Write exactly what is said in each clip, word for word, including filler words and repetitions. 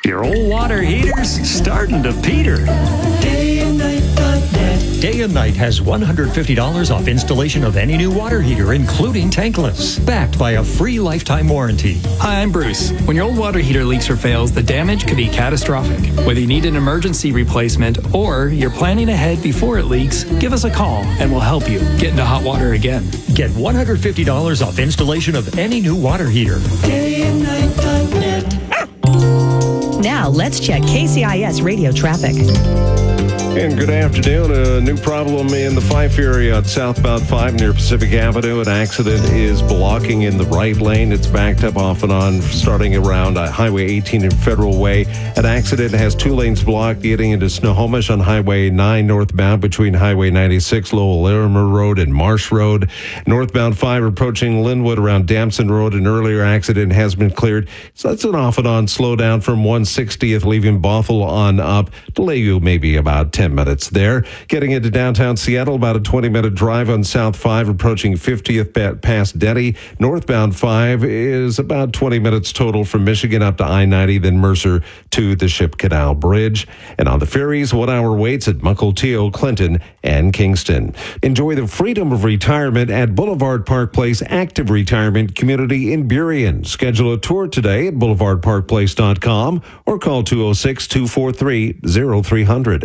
Your old water heater's starting to peter. Day and Night dot net. Day and Night has one hundred fifty dollars off installation of any new water heater, including tankless, backed by a free lifetime warranty. Hi, I'm Bruce. When your old water heater leaks or fails, the damage could be catastrophic. Whether you need an emergency replacement or you're planning ahead before it leaks, give us a call and we'll help you get into hot water again. Get one hundred fifty dollars off installation of any new water heater. Day and Night dot net. Now, let's check K C I S radio traffic. And good afternoon. A new problem in the Fife area on southbound five near Pacific Avenue. An accident is blocking in the right lane. It's backed up off and on starting around uh, Highway eighteen and Federal Way. An accident has two lanes blocked getting into Snohomish on Highway nine northbound between Highway ninety-six, Lowell Larimer Road and Marsh Road. Northbound five approaching Linwood around Damson Road. An earlier accident has been cleared. So that's an off and on slowdown from one sixtieth leaving Bothell on up. Delay you maybe about ten minutes there. Getting into downtown Seattle, about a twenty minute drive on South five approaching fiftieth past Denny. Northbound five is about twenty minutes total from Michigan up to I ninety, then Mercer to the Ship Canal Bridge. And on the ferries, one hour waits at Mukilteo, Clinton, and Kingston. Enjoy the freedom of retirement at Boulevard Park Place Active Retirement Community in Burien. Schedule a tour today at boulevard park place dot com or call two oh six, two four three, oh three hundred.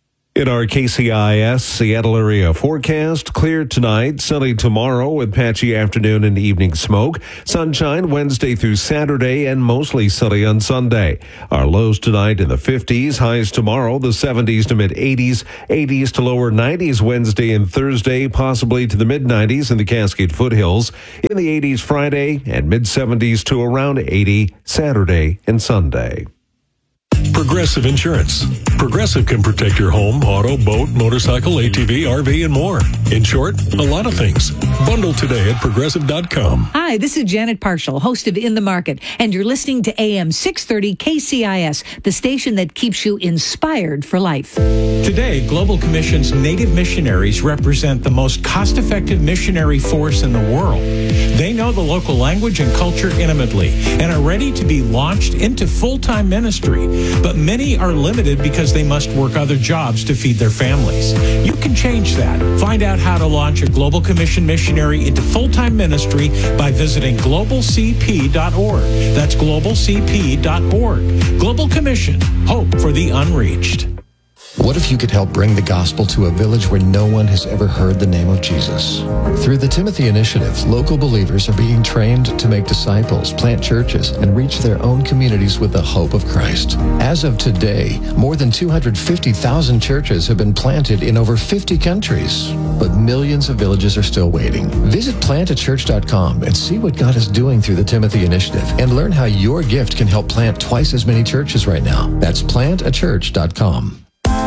In our K C I S Seattle area forecast, clear tonight, sunny tomorrow with patchy afternoon and evening smoke. Sunshine Wednesday through Saturday and mostly sunny on Sunday. Our lows tonight in the fifties, highs tomorrow, the seventies to mid eighties, eighties to lower nineties Wednesday and Thursday, possibly to the mid nineties in the Cascade foothills. In the eighties Friday and mid seventies to around eighty Saturday and Sunday. Progressive Insurance. Progressive can protect your home, auto, boat, motorcycle, A T V, R V, and more. In short, a lot of things. Bundle today at progressive dot com. Hi, this is Janet Parshall, host of In the Market, and you're listening to A M six thirty K C I S, the station that keeps you inspired for life. Today, Global Commission's Native missionaries represent the most cost-effective missionary force in the world. They know the local language and culture intimately and are ready to be launched into full-time ministry. But many are limited because they must work other jobs to feed their families. You can change that. Find out how to launch a Global Commission missionary into full-time ministry by visiting global c p dot org. That's global c p dot org. Global Commission, hope for the unreached. What if you could help bring the gospel to a village where no one has ever heard the name of Jesus? Through the Timothy Initiative, local believers are being trained to make disciples, plant churches, and reach their own communities with the hope of Christ. As of today, more than two hundred fifty thousand churches have been planted in over fifty countries. But millions of villages are still waiting. Visit plant a church dot com and see what God is doing through the Timothy Initiative and learn how your gift can help plant twice as many churches right now. That's plant a church dot com.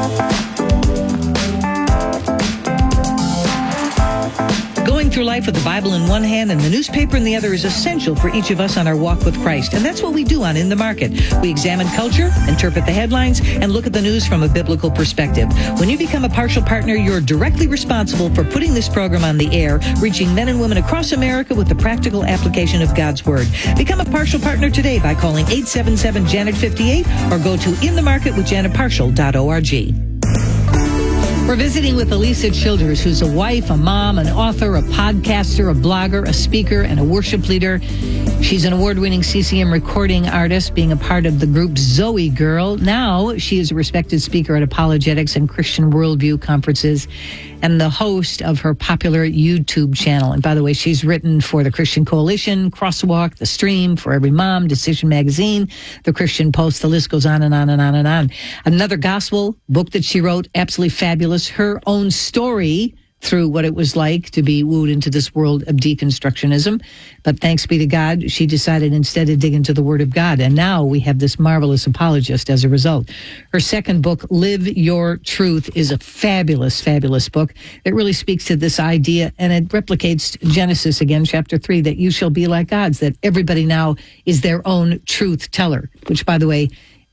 Going through life with the Bible in one hand and the newspaper in the other is essential for each of us on our walk with Christ. And that's what we do on In the Market. We examine culture, interpret the headlines, and look at the news from a biblical perspective. When you become a partial partner, you're directly responsible for putting this program on the air, reaching men and women across America with the practical application of God's Word. Become a partial partner today by calling eight seven seven, Janet fifty-eight or go to in the market with janet partial dot org. We're visiting with Elisa Childers, who's a wife, a mom, an author, a podcaster, a blogger, a speaker, and a worship leader. She's an award-winning C C M recording artist, being a part of the group Zoe Girl. Now she is a respected speaker at apologetics and Christian worldview conferences and the host of her popular YouTube channel. And by the way, she's written for the Christian Coalition, Crosswalk, The Stream, For Every Mom, Decision Magazine, The Christian Post. The list goes on and on and on and on. Another gospel book that she wrote, absolutely fabulous. Her own story through what it was like to be wooed into this world of deconstructionism. But thanks be to God, she decided instead to dig into the Word of God. And now we have this marvelous apologist as a result. Her second book, Live Your Truth, is a fabulous, fabulous book that really speaks to this idea. And it replicates Genesis again, chapter three, that you shall be like gods, that everybody now is their own truth teller, which, by the way,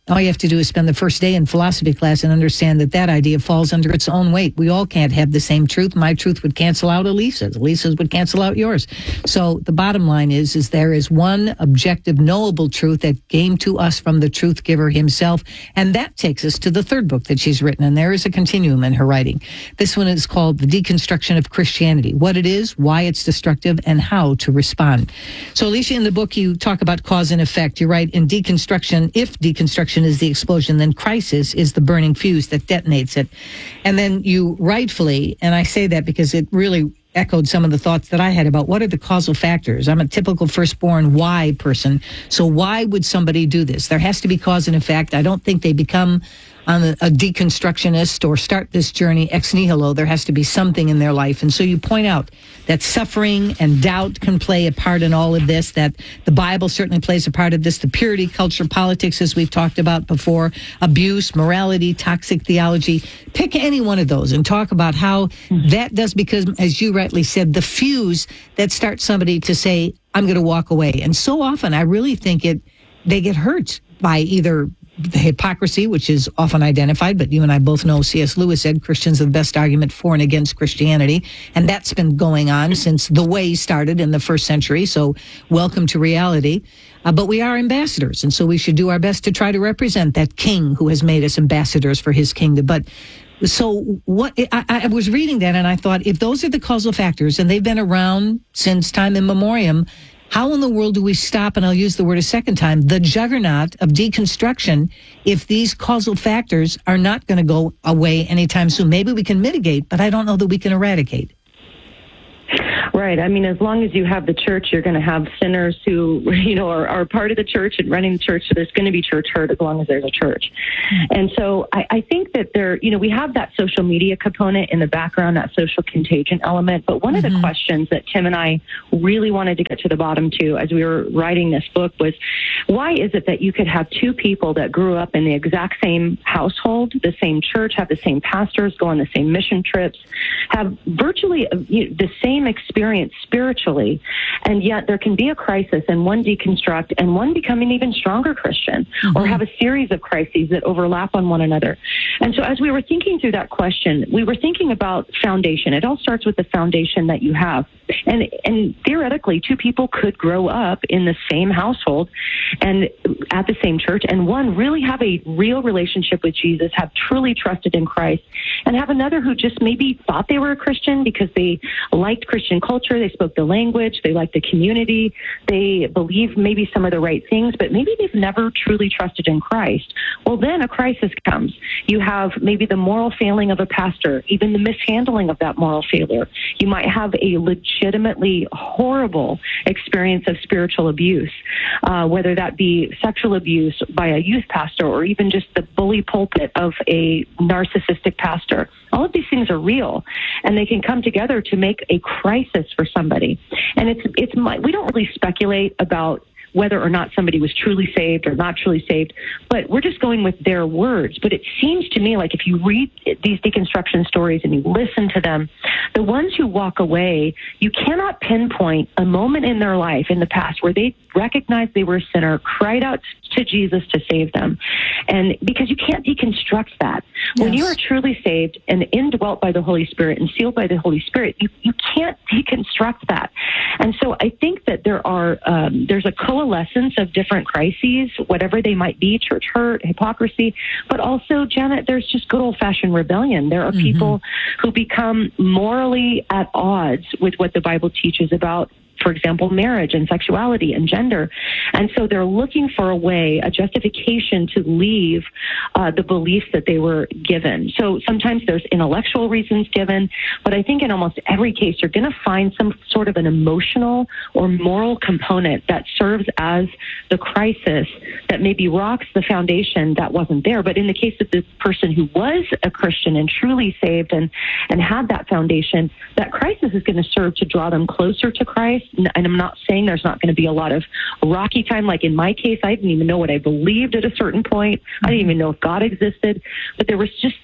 All you have to do is spend the first day in philosophy class and understand that that idea falls under its own weight. We all can't have the same truth. My truth would cancel out Elisa's. Elisa's would cancel out yours. So the bottom line is, is there is one objective, knowable truth that came to us from the truth giver himself. And that takes us to the third book that she's written. And there is a continuum in her writing. This one is called The Deconstruction of Christianity: What It Is, Why It's Destructive, and How to Respond. So Alicia, in the book, you talk about cause and effect. You write, in deconstruction, if deconstruction is the explosion, then crisis is the burning fuse that detonates it. And then you rightfully, and I say that because it really echoed some of the thoughts that I had about what are the causal factors. I'm a typical firstborn why person. So why would somebody do this? There has to be cause and effect. I don't think they become on a, a deconstructionist or start this journey ex nihilo. There has to be something in their life. And so you point out that suffering and doubt can play a part in all of this, that the Bible certainly plays a part of this, the purity culture, politics, as we've talked about before, abuse, morality, toxic theology. Pick any one of those and talk about how that does, because, as you rightly said, the fuse that starts somebody to say, I'm going to walk away. And so often I really think it, they get hurt by either the hypocrisy, which is often identified, but you and I both know C S Lewis said Christians are the best argument for and against Christianity, and that's been going on since the way started in the first century, so welcome to reality. Uh, but we are ambassadors, and so we should do our best to try to represent that king who has made us ambassadors for his kingdom. But so what I, I was reading that, and I thought, if those are the causal factors, and they've been around since time immemorial, how in the world do we stop, and I'll use the word a second time, the juggernaut of deconstruction if these causal factors are not going to go away anytime soon? Maybe we can mitigate, but I don't know that we can eradicate. Right. I mean, as long as you have the church, you're going to have sinners who, you know, are, are part of the church and running the church. So there's going to be church hurt as long as there's a church. And so I, I think that there, you know, we have that social media component in the background, that social contagion element. But one mm-hmm. of the questions that Tim and I really wanted to get to the bottom to as we were writing this book was, why is it that you could have two people that grew up in the exact same household, the same church, have the same pastors, go on the same mission trips, have virtually you know, the same experience spiritually, and yet there can be a crisis and one deconstruct and one become an even stronger Christian mm-hmm. or have a series of crises that overlap on one another. And so as we were thinking through that question, we were thinking about foundation. It all starts with the foundation that you have. And and theoretically, two people could grow up in the same household and at the same church, and one really have a real relationship with Jesus, have truly trusted in Christ, and have another who just maybe thought they were a Christian because they liked Christian culture, they spoke the language, they liked the community, they believed maybe some of the right things, but maybe they've never truly trusted in Christ. Well, then a crisis comes. You have maybe the moral failing of a pastor, even the mishandling of that moral failure. You might have a legitimately horrible experience of spiritual abuse, uh, whether that be sexual abuse by a youth pastor or even just the bully pulpit of a narcissistic pastor. All of these things are real, and they can come together to make a crisis for somebody. And it's it's we don't really speculate about whether or not somebody was truly saved or not truly saved, but we're just going with their words. But it seems to me like if you read these deconstruction stories and you listen to them, the ones who walk away, you cannot pinpoint a moment in their life in the past where they recognized they were a sinner, cried out to Jesus to save them. And because you can't deconstruct that. Yes. When you are truly saved and indwelt by the Holy Spirit and sealed by the Holy Spirit, you, you can't deconstruct that. And so I think that there are, um, there's a coalescence of different crises, whatever they might be, church hurt, hypocrisy, but also, Janet, there's just good old-fashioned rebellion. There are mm-hmm. people who become morally at odds with what the Bible teaches about, for example, marriage and sexuality and gender. And so they're looking for a way, a justification to leave uh, the beliefs that they were given. So sometimes there's intellectual reasons given, but I think in almost every case, you're going to find some sort of an emotional or moral component that serves as the crisis that maybe rocks the foundation that wasn't there. But in the case of the person who was a Christian and truly saved and, and had that foundation, that crisis is going to serve to draw them closer to Christ. And I'm not saying there's not going to be a lot of rocky time. Like in my case, I didn't even know what I believed at a certain point. I didn't even know if God existed. But there was just this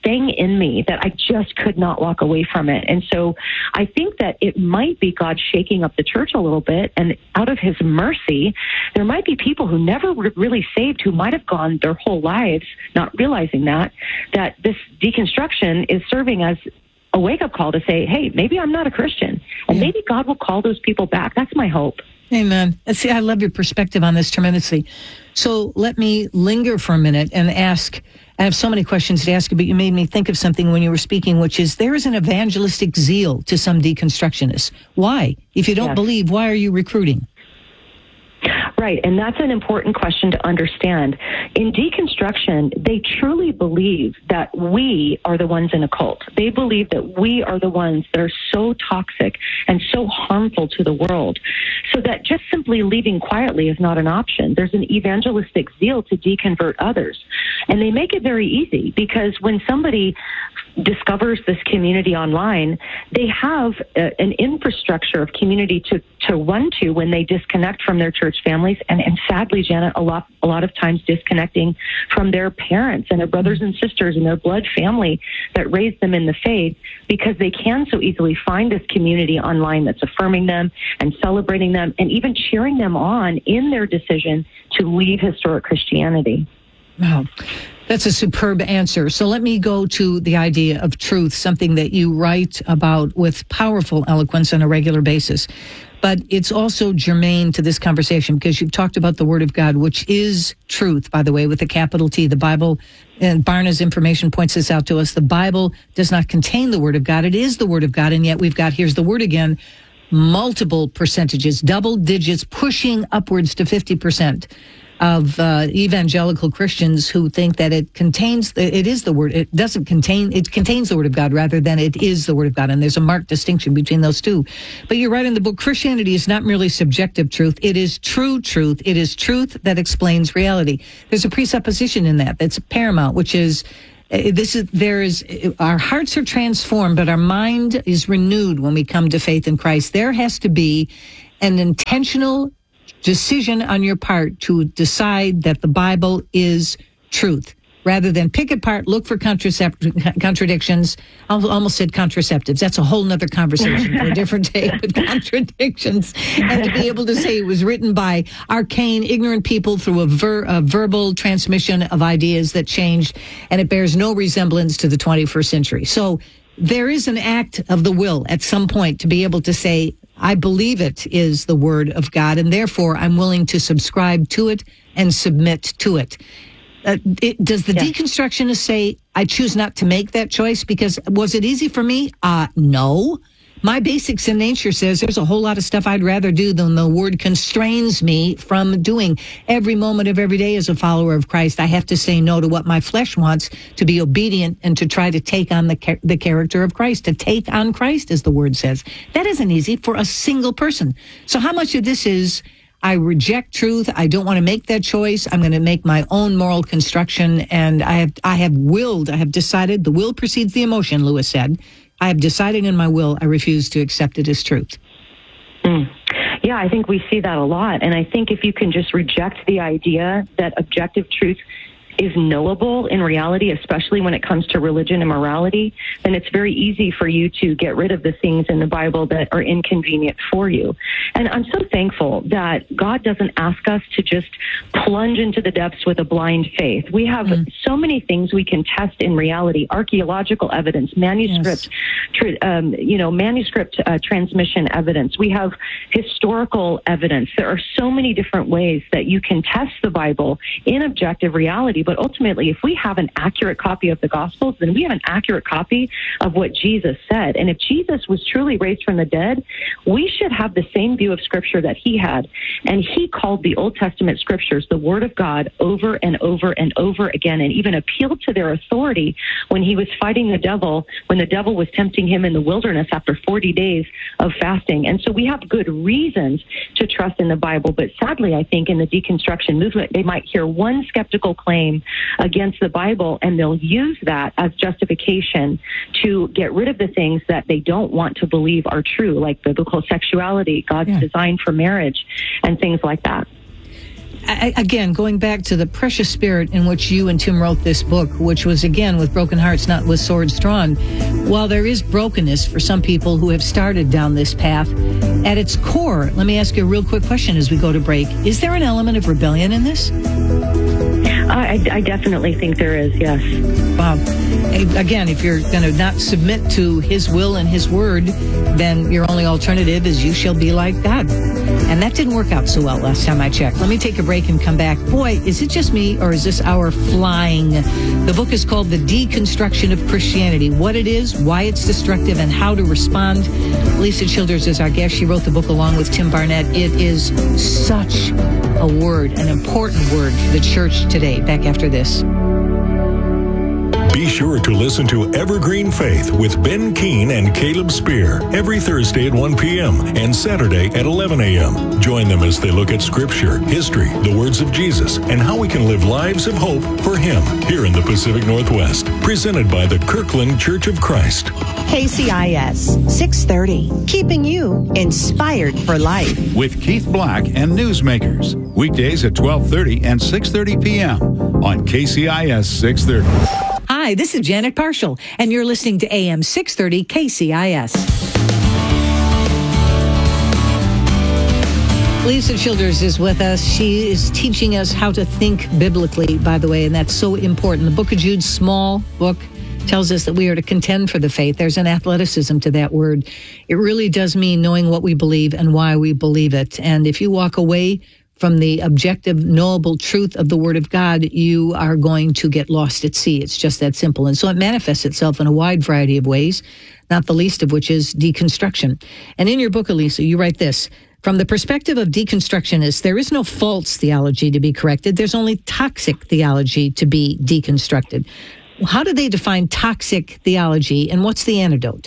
thing in me that I just could not walk away from it. And so I think that it might be God shaking up the church a little bit, and out of his mercy, there might be people who never were really saved, who might have gone their whole lives not realizing that, that this deconstruction is serving as a wake-up call to say, hey, maybe I'm not a Christian, and Yeah. maybe God will call those people back. That's my hope. Amen. See, I love your perspective on this tremendously. So let me linger for a minute and ask, I have so many questions to ask you, but you made me think of something when you were speaking, which is there is an evangelistic zeal to some deconstructionists. Why? If you don't Yes. believe, why are you recruiting? Right, and that's an important question to understand. In deconstruction, they truly believe that we are the ones in a cult. They believe that we are the ones that are so toxic and so harmful to the world, so that just simply leaving quietly is not an option. There's an evangelistic zeal to deconvert others, and they make it very easy, because when somebody discovers this community online, they have a, an infrastructure of community to, to run to when they disconnect from their church families, and, and sadly, Janet, a lot a lot of times disconnecting from their parents and their brothers and sisters and their blood family that raised them in the faith, because they can so easily find this community online that's affirming them and celebrating them and even cheering them on in their decision to leave historic Christianity. Wow. That's a superb answer. So let me go to the idea of truth, something that you write about with powerful eloquence on a regular basis. But it's also germane to this conversation because you've talked about the Word of God, which is truth, by the way, with a capital T. The Bible, and Barna's information points this out to us, the Bible does not contain the Word of God. It is the Word of God, and yet we've got, here's the word again, multiple percentages, double digits, pushing upwards to fifty percent. Of uh, evangelical Christians who think that it contains, it is the word, it doesn't contain, it contains the Word of God rather than it is the Word of God. And there's a marked distinction between those two. But you write in the book, Christianity is not merely subjective truth. It is true truth. It is truth that explains reality. There's a presupposition in that that's paramount, which is, uh, this is, there is, our hearts are transformed, but our mind is renewed when we come to faith in Christ. There has to be an intentional decision on your part to decide that the Bible is truth, rather than pick it apart, look for contracept- contradictions. I almost said contraceptives. That's a whole nother conversation for a different day, but contradictions. And to be able to say it was written by arcane, ignorant people through a, ver- a verbal transmission of ideas that changed, and it bears no resemblance to the twenty-first century. So there is an act of the will at some point to be able to say, I believe it is the Word of God, and therefore I'm willing to subscribe to it and submit to it. Uh, it does the yeah. deconstructionist say, I choose not to make that choice? Because was it easy for me? Uh, no. My basic sin nature says there's a whole lot of stuff I'd rather do than the Word constrains me from doing. Every moment of every day as a follower of Christ, I have to say no to what my flesh wants, to be obedient and to try to take on the char- the character of Christ, to take on Christ, as the Word says. That isn't easy for a single person. So how much of this is, I reject truth, I don't want to make that choice, I'm going to make my own moral construction, and I have I have willed, I have decided, the will precedes the emotion, Lewis said. I have decided in my will I refuse to accept it as truth. Mm. Yeah, I think we see that a lot. And I think if you can just reject the idea that objective truth is knowable in reality, especially when it comes to religion and morality, then it's very easy for you to get rid of the things in the Bible that are inconvenient for you. And I'm so thankful that God doesn't ask us to just plunge into the depths with a blind faith. We have mm. so many things we can test in reality: archaeological evidence, manuscript, yes. tr- um, you know, manuscript uh, transmission evidence. We have historical evidence. There are so many different ways that you can test the Bible in objective reality. But ultimately, if we have an accurate copy of the Gospels, then we have an accurate copy of what Jesus said. And if Jesus was truly raised from the dead, we should have the same view of Scripture that he had. And he called the Old Testament Scriptures the Word of God over and over and over again, and even appealed to their authority when he was fighting the devil, when the devil was tempting him in the wilderness after forty days of fasting. And so we have good reasons to trust in the Bible. But sadly, I think in the deconstruction movement, they might hear one skeptical claim against the Bible, and they'll use that as justification to get rid of the things that they don't want to believe are true, like biblical sexuality, God's yeah. design for marriage, and things like that. I, again, going back to the precious spirit in which you and Tim wrote this book, which was, again, with broken hearts, not with swords drawn, while there is brokenness for some people who have started down this path, at its core, let me ask you a real quick question as we go to break. Is there an element of rebellion in this? I, I definitely think there is, yes. Bob, again, if you're going to not submit to his will and his word, then your only alternative is you shall be like God. And that didn't work out so well last time I checked. Let me take a break and come back. Boy, is it just me or is this our flying? The book is called The Deconstruction of Christianity. What it is, why it's destructive, and how to respond. Lisa Childers is our guest. She wrote the book along with Tim Barnett. It is such a word, an important word for the church today. Back after this. Be sure to listen to Evergreen Faith with Ben Keene and Caleb Spear every Thursday at one p.m. and Saturday at eleven a.m. Join them as they look at Scripture, history, the words of Jesus, and how we can live lives of hope for Him here in the Pacific Northwest. Presented by the Kirkland Church of Christ. K C I S six thirty, keeping you inspired for life. With Keith Black and Newsmakers. Weekdays at twelve thirty and six thirty p.m. on K C I S six thirty. Hi, this is Janet Parshall, and you're listening to A M six thirty K C I S. Lisa Childers is with us. She is teaching us how to think biblically, by the way, and that's so important. The Book of Jude, small book, tells us that we are to contend for the faith. There's an athleticism to that word. It really does mean knowing what we believe and why we believe it. And if you walk away from the objective, knowable truth of the Word of God, you are going to get lost at sea. It's just that simple. And so it manifests itself in a wide variety of ways, not the least of which is deconstruction. And in your book, Elisa, you write this: from the perspective of deconstructionists, there is no false theology to be corrected. There's only toxic theology to be deconstructed. How do they define toxic theology, and what's the antidote?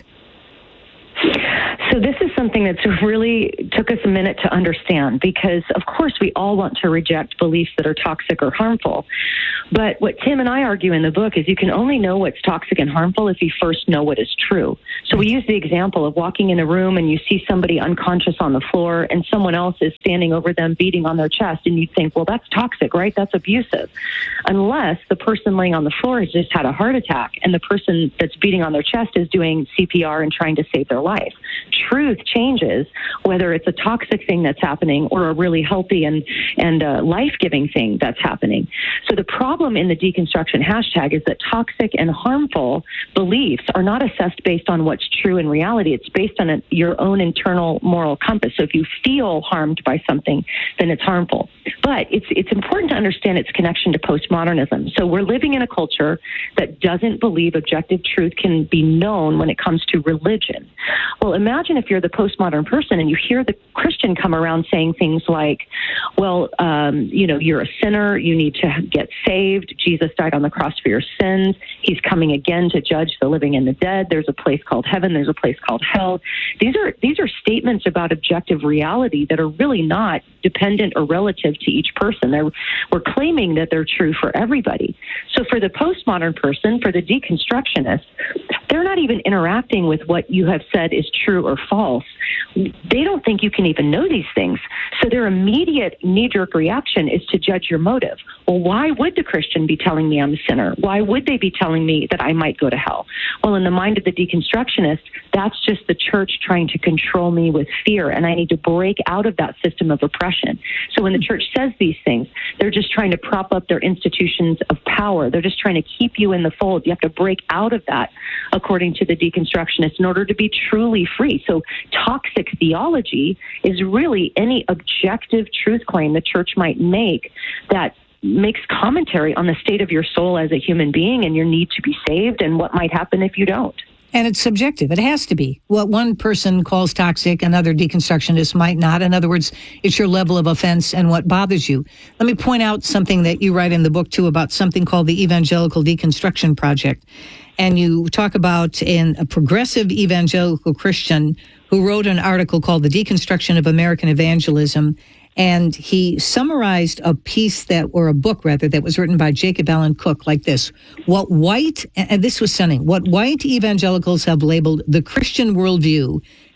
So this is something that's really took us a minute to understand, because of course we all want to reject beliefs that are toxic or harmful. But what Tim and I argue in the book is you can only know what's toxic and harmful if you first know what is true. So we use the example of walking in a room and you see somebody unconscious on the floor and someone else is standing over them beating on their chest, and you think, well, that's toxic, right? That's abusive. Unless the person laying on the floor has just had a heart attack and the person that's beating on their chest is doing C P R and trying to save their life. Truth changes whether it's a toxic thing that's happening or a really healthy and, and uh, life-giving thing that's happening. So the problem in the deconstruction hashtag is that toxic and harmful beliefs are not assessed based on what's true in reality. It's based on a, your own internal moral compass. So if you feel harmed by something, then it's harmful. But it's it's important to understand its connection to postmodernism. So we're living in a culture that doesn't believe objective truth can be known when it comes to religion. Well, imagine if you're the postmodern person and you hear the Christian come around saying things like, well, um, you know, you're a sinner, you need to get saved, Jesus died on the cross for your sins, he's coming again to judge the living and the dead, there's a place called heaven, there's a place called hell. These are these are statements about objective reality that are really not dependent or relative to each person. They're, we're claiming that they're true for everybody. So for the postmodern person, for the deconstructionist, they're not even interacting with what you have said is true or false. They don't think you can even know these things. So their immediate knee-jerk reaction is to judge your motive. Well, why would the Christian be telling me I'm a sinner? Why would they be telling me that I might go to hell? Well, in the mind of the deconstructionist, that's just the church trying to control me with fear, and I need to break out of that system of oppression. So when the church says these things, they're just trying to prop up their institutions of power. They're just trying to keep you in the fold. You have to break out of that, according to the deconstructionist, in order to be truly free. So toxic theology is really any objective truth claim the church might make that makes commentary on the state of your soul as a human being and your need to be saved and what might happen if you don't. And it's subjective. It has to be. What one person calls toxic, another deconstructionist might not. In other words, it's your level of offense and what bothers you. Let me point out something that you write in the book, too, about something called the Evangelical Deconstruction Project. And you talk about in a progressive evangelical Christian who wrote an article called The Deconstruction of American Evangelism. And he summarized a piece that, or a book rather, that was written by Jacob Allen Cook like this. What white, and this was stunning, what white evangelicals have labeled the Christian worldview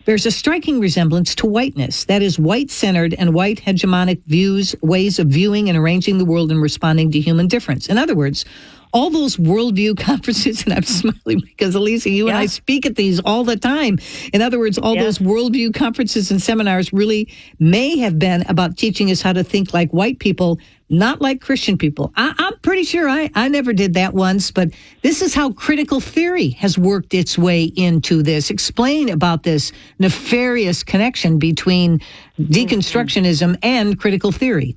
bears a striking resemblance to whiteness. That is, white-centered and white hegemonic views, ways of viewing and arranging the world and responding to human difference. In other words, all those worldview conferences, and I'm smiling because, Alicia, you yeah. and I speak at these all the time. In other words, all yeah. those worldview conferences and seminars really may have been about teaching us how to think like white people, not like Christian people. I, I'm pretty sure I, I never did that once, but this is how critical theory has worked its way into this. Explain about this nefarious connection between deconstructionism and critical theory.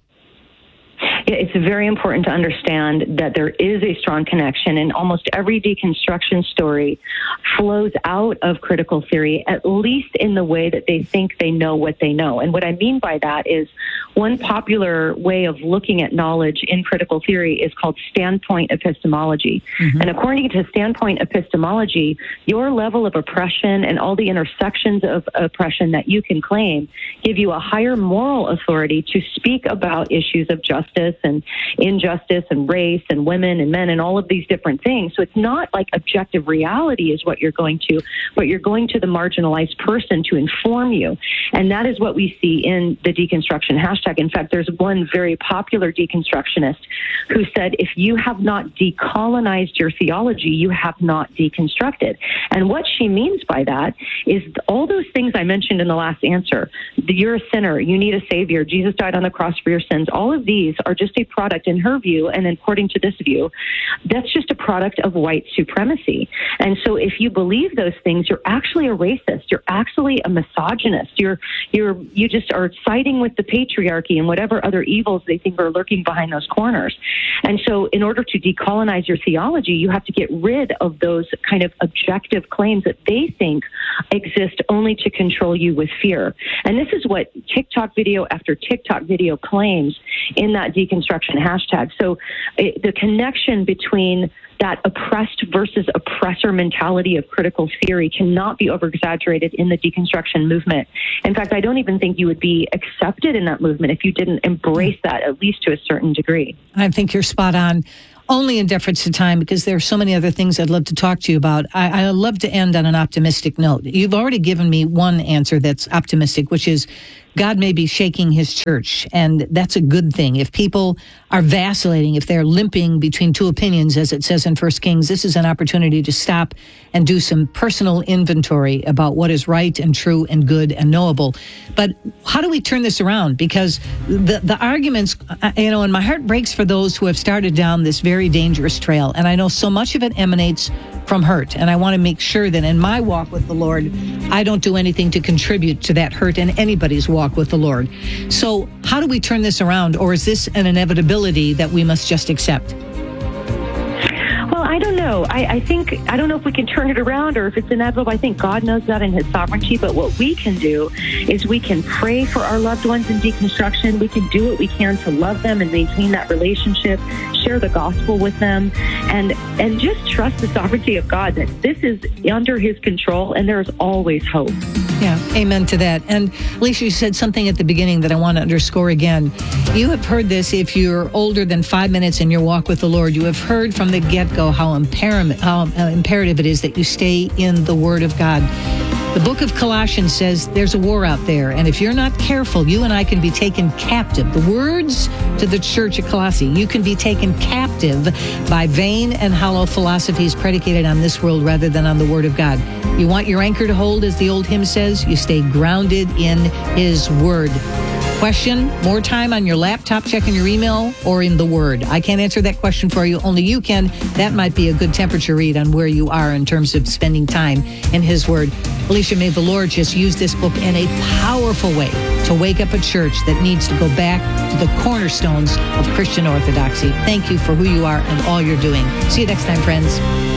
Yeah, it's very important to understand that there is a strong connection, and almost every deconstruction story flows out of critical theory, at least in the way that they think they know what they know. And what I mean by that is one popular way of looking at knowledge in critical theory is called standpoint epistemology. Mm-hmm. And according to standpoint epistemology, your level of oppression and all the intersections of oppression that you can claim give you a higher moral authority to speak about issues of justice and injustice and race and women and men and all of these different things. So it's not like objective reality is what you're going to, but you're going to the marginalized person to inform you. And that is what we see in the deconstruction hashtag. In fact, there's one very popular deconstructionist who said, if you have not decolonized your theology, you have not deconstructed. And what she means by that is all those things I mentioned in the last answer. You're a sinner. You need a savior. Jesus died on the cross for your sins. All of these are just a product, in her view, and according to this view, that's just a product of white supremacy. And so if you believe those things, you're actually a racist. You're actually a misogynist. You're, you're, you just are siding with the patriarchy and whatever other evils they think are lurking behind those corners. And so in order to decolonize your theology, you have to get rid of those kind of objective claims that they think exist only to control you with fear. And this is what TikTok video after TikTok video claims in that deconstruction hashtag. So it, the connection between that oppressed versus oppressor mentality of critical theory cannot be over-exaggerated in the deconstruction movement. In fact, I don't even think you would be accepted in that movement if you didn't embrace that, at least to a certain degree. I think you're spot on. Only in deference to time, because there are so many other things I'd love to talk to you about. I, I love to end on an optimistic note. You've already given me one answer that's optimistic, which is God may be shaking his church, and that's a good thing. If people are vacillating, if they're limping between two opinions, as it says in First Kings, this is an opportunity to stop and do some personal inventory about what is right and true and good and knowable. But how do we turn this around? Because the, the arguments, you know, and my heart breaks for those who have started down this very dangerous trail. And I know so much of it emanates from hurt. And I want to make sure that in my walk with the Lord, I don't do anything to contribute to that hurt in anybody's walk with the Lord. So how do we turn this around? Or is this an inevitability that we must just accept? Well, I don't know. I, I think, I don't know if we can turn it around or if it's inevitable. I think God knows that in his sovereignty. But what we can do is we can pray for our loved ones in deconstruction. We can do what we can to love them and maintain that relationship, share the gospel with them, and, and just trust the sovereignty of God that this is under his control and there is always hope. Yeah, amen to that. And Alicia, you said something at the beginning that I want to underscore again. You have heard this if you're older than five minutes in your walk with the Lord. You have heard from the get-go how, imper- how imperative it is that you stay in the Word of God. The book of Colossians says there's a war out there, and if you're not careful, you and I can be taken captive. The words to the church at Colossae, you can be taken captive by vain and hollow philosophies predicated on this world rather than on the Word of God. You want your anchor to hold, as the old hymn says, you stay grounded in his Word. Question, more time on your laptop checking your email or in the Word? I can't answer that question for you. Only you can. That might be a good temperature read on where you are in terms of spending time in his Word. Alicia, may the Lord just use this book in a powerful way to wake up a church that needs to go back to the cornerstones of Christian orthodoxy. Thank you for who you are and all you're doing. See you next time, friends.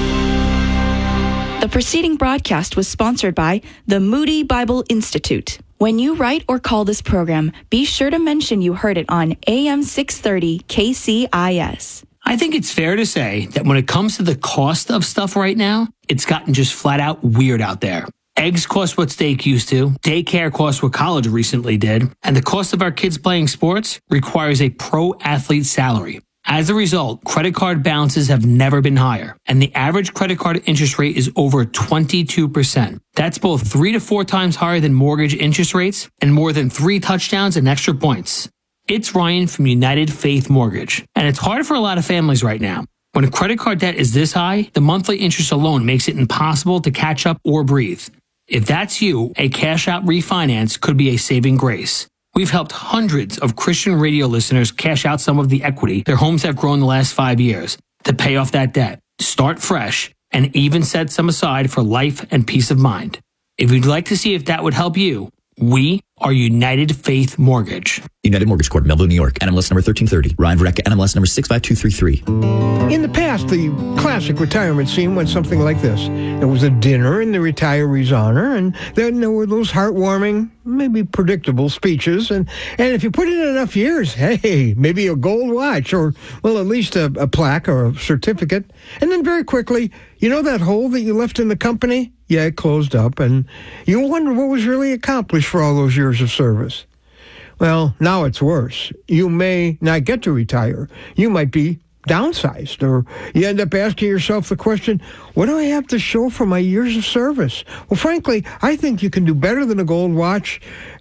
The preceding broadcast was sponsored by the Moody Bible Institute. When you write or call this program, be sure to mention you heard it on A M six thirty K C I S. I think it's fair to say that when it comes to the cost of stuff right now, it's gotten just flat out weird out there. Eggs cost what steak used to, daycare costs what college recently did, and the cost of our kids playing sports requires a pro athlete salary. As a result, credit card balances have never been higher, and the average credit card interest rate is over twenty-two percent. That's both three to four times higher than mortgage interest rates and more than three touchdowns and extra points. It's Ryan from United Faith Mortgage, and it's hard for a lot of families right now. When a credit card debt is this high, the monthly interest alone makes it impossible to catch up or breathe. If that's you, a cash-out refinance could be a saving grace. We've helped hundreds of Christian radio listeners cash out some of the equity their homes have grown the last five years to pay off that debt, start fresh, and even set some aside for life and peace of mind. If you'd like to see if that would help you, we are United Faith Mortgage. United Mortgage Corp, Melville, New York. N M L S number thirteen thirty. Ryan Vereka, N M L S number six five two three three. In the past, the classic retirement scene went something like this. There was a dinner in the retiree's honor, and then there were those heartwarming, maybe predictable speeches. And, and if you put in enough years, hey, maybe a gold watch or, well, at least a, a plaque or a certificate. And then very quickly, you know that hole that you left in the company? Yeah, it closed up, and you wonder what was really accomplished for all those years of service. Well, now it's worse. You may not get to retire. You might be downsized, or you end up asking yourself the question, what do I have to show for my years of service? Well, frankly, I think you can do better than a gold watch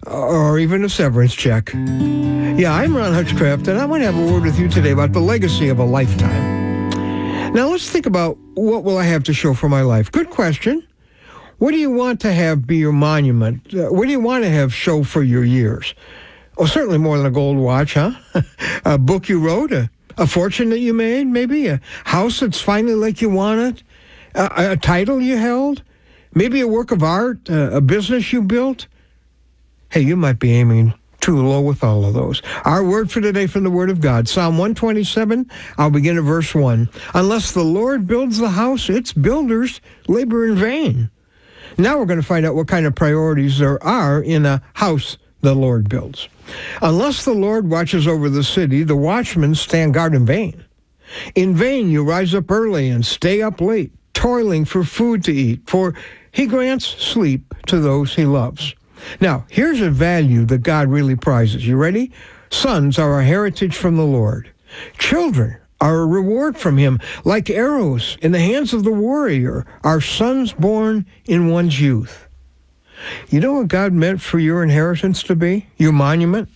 or even a severance check. Yeah, I'm Ron Hutchcraft, and I want to have a word with you today about the legacy of a lifetime. Now, let's think about what will I have to show for my life. Good question. What do you want to have be your monument? Uh, what do you want to have show for your years? Well, certainly more than a gold watch, huh? A book you wrote, a, a fortune that you made, maybe a house that's finally like you want it, a, a title you held, maybe a work of art, a, a business you built. Hey, you might be aiming too low with all of those. Our word for today from the Word of God, Psalm one twenty-seven, I'll begin at verse one. Unless the Lord builds the house, its builders labor in vain. Now we're going to find out what kind of priorities there are in a house the Lord builds. Unless the Lord watches over the city, the watchmen stand guard in vain. In vain you rise up early and stay up late, toiling for food to eat, for he grants sleep to those he loves. Now, here's a value that God really prizes. You ready? Sons are a heritage from the Lord. Children are a reward from him, like arrows in the hands of the warrior, are sons born in one's youth. You know what God meant for your inheritance to be? Your monument?